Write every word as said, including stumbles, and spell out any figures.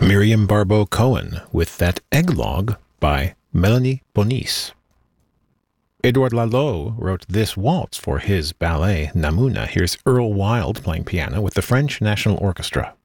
Miriam Barbeau Cohen with That Egglog by Melanie Bonis. Edouard Lalo wrote this waltz for his ballet Namuna. Here's Earl Wild playing piano with the French National Orchestra.